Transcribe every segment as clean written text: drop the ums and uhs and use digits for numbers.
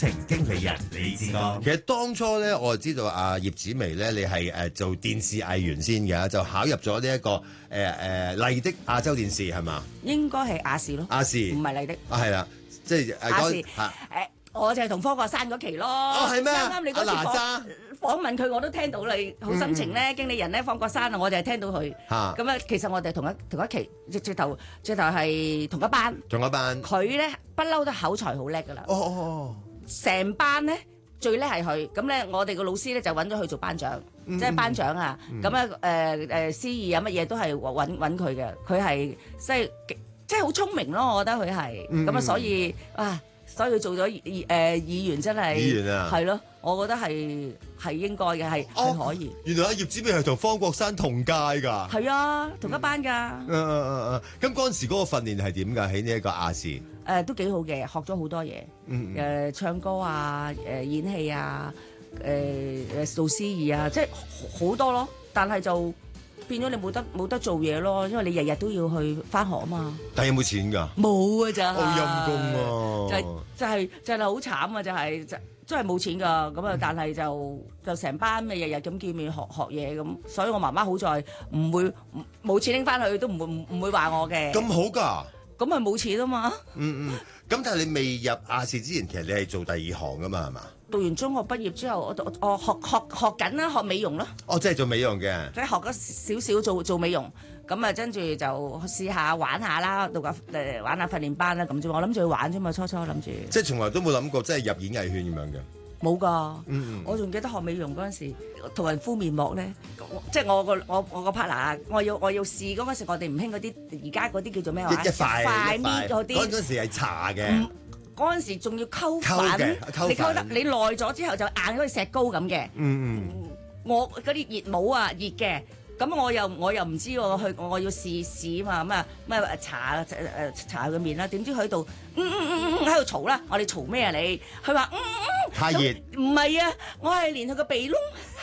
經理人李志剛。其實當初咧，我就知道阿葉子楣咧，你係做電視藝員先嘅，就考入咗呢一個麗的亞洲電視係嘛？ 應該係亞視咯， 亞視唔係麗的。 係啦，即係亞視我就係同方國珊嗰期咯。 哦，係咩？ 啱啱你嗰次哪訪問佢，我都聽到你好心情咧。經理人咧，方國珊啊，我就係聽到佢。咁啊，其實我哋同一期，直頭係同一班。 同一班。 佢咧不嬲都口才好叻㗎啦。 哦。 成班咧最叻係佢。咁咧，我哋個老師咧就揾咗佢做班長，即係班長啊。咁啊司儀啊乜嘢都係揾佢嘅。佢係即係好聰明咯，我覺得佢係。咁啊，所以佢做咗議員真係， 議員啊， 係咯，我覺得係應該嘅，係可以。 原來阿葉子楣係同方國珊同屆㗎。係啊，同一班㗎。 咁嗰陣時嗰個訓練係點㗎？喺呢一個亞視。 都幾好嘅，學咗好多嘢。唱歌啊，演戲啊，做司儀啊，即係好多咯。但係就變咗你冇得做嘢咯，因為你日日都要去返學啊嘛。 但係有冇錢㗎？ 冇啊，咋。 好陰功啊！ 就係好慘啊！真係冇錢㗎。咁啊，但係就成班咪日日咁見面學嘢咁，所以我媽媽好在冇錢拎返去都唔會話我嘅。 咁好㗎？ 咁係冇錢啊嘛。 咁但係你未入亞視之前，其實你係做第二行㗎嘛，係嘛？ 讀完中學畢業之後，我學緊啦，學美容咯。 哦，即係做美容嘅。 即係學咗少少做美容，咁啊跟住就試下玩下啦，玩下訓練班啦咁啫。我諗住去玩啫嘛，初諗住。 即係從來都冇諗過，即係入演藝圈咁樣嘅。 冇㗎。我仲記得學美容嗰陣時，同人敷面膜咧，即係我個 partner，我要試嗰陣時，我哋唔興嗰啲，而家嗰啲叫做咩話？一塊面嗰啲。 嗰陣時係搽嘅。 嗰陣時仲要溝粉，你溝得你耐咗之後就硬好似石膏咁嘅。我嗰啲熱帽啊，熱嘅，咁我又唔知喎，我要試啊嘛，咁啊搽個面啦，點知佢喺度喺度嘈啦，我哋嘈咩啊你？佢話太熱， 唔係啊，我係連佢個鼻窿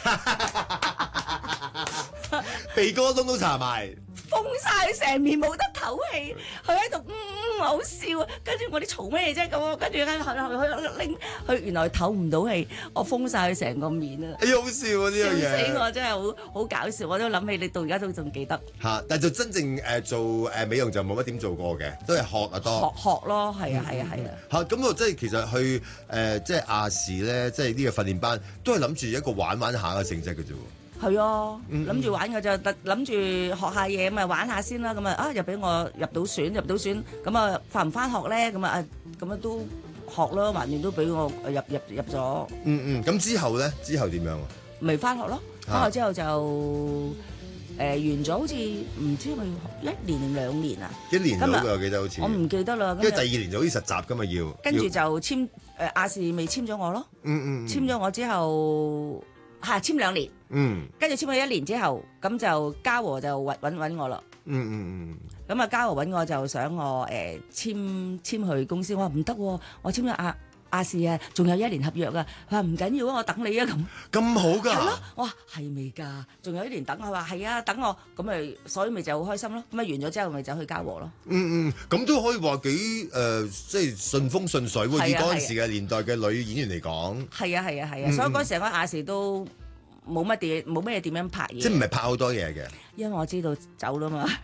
鼻哥窿都搽埋。 封晒成面冇得唞氣，佢喺度好笑啊！跟住我哋嘈咩啫咁，跟住佢拎佢原來唞唔到氣，我封晒佢成個面啊！ 好笑啊呢樣嘢！ 笑死我真係好搞笑，我都諗起你到而家都仲記得。 但係就真正做美容就冇乜點做過嘅，都係學啊多。 學咯，係啊。 咁我即係其實去即係亞視咧，即係呢個訓練班都係諗住一個玩下嘅性質嘅啫喎。 係啊，諗住玩嘅就諗住學下嘢，咪玩下先啦。咁啊又俾我入到選，咁啊返唔返學咧？咁啊都學咯，橫掂都俾我入咗。 咁之後咧？之後點樣啊？ 未返學咯，返學之後就完咗，好似唔知係咪1年定2年啊？1 年到㗎，我記得好似。 我唔記得啦。 因為第2年就好似實習㗎嘛要。 跟住就簽亞視未簽咗我咯。簽咗我之後。簽2年，跟住簽咗1年之後，咁就嘉禾就揾我啦。咁啊嘉禾揾我就想我簽去公司，我話唔得，我簽咗亞視啊，仲有1年合約啊。佢話唔緊要啊，我等你啊咁。咁好㗎？係咯，我話係未㗎？仲有1年等，佢話係啊，等我，咁咪所以咪就好開心咯。咁啊完咗之後咪走去嘉禾咯。 咁都可以話幾即係順風順水喎。以嗰陣時嘅年代嘅女演員嚟講。係啊，所以嗰時我亞視都冇咩點樣拍嘢。 即係唔係拍好多嘢嘅？因為我知道走啦嘛。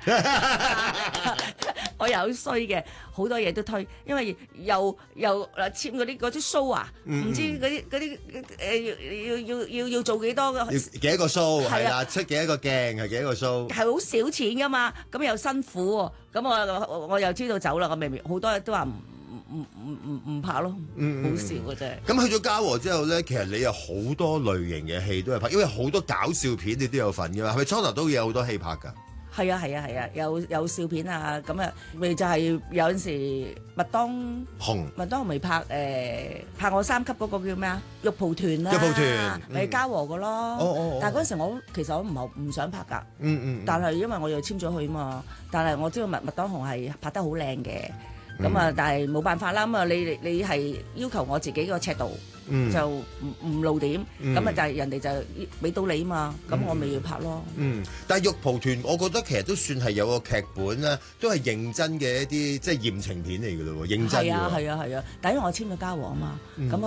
我又好衰嘅，好多嘢都推，因為又簽嗰啲 show 啊，唔知嗰啲要做幾多個？ 幾多個 show 係啦，出幾多個鏡係幾多個 show？係好少錢噶嘛，咁又辛苦喎，咁我又知道走啦，我明明好多人都話唔拍咯，好笑嘅啫。 咁去咗嘉禾之後咧，其實你有好多類型嘅戲都有拍，因為好多搞笑片你都有份㗎嘛，係咪初頭都有好多戲拍㗎？係啊，有笑片啊，咁啊，咪就係有陣時麥當雄未拍拍我3級嗰個叫咩啊？玉蒲團啦，咪嘉禾嘅咯。但係嗰陣時我其實我唔想拍㗎，但係因為我又簽咗佢啊嘛。但係我知道麥當雄係拍得好靚嘅，咁啊，但係冇辦法啦。咁啊，你係要求我自己個尺度。就唔露點，咁啊就係人哋就俾到你嘛，咁我咪要拍咯。 但係玉蒲團，我覺得其實都算係有個劇本啦，都係認真嘅一啲即係艷情片嚟㗎咯喎，認真㗎喎。 係啊，但因為我簽咗嘉禾啊嘛，咁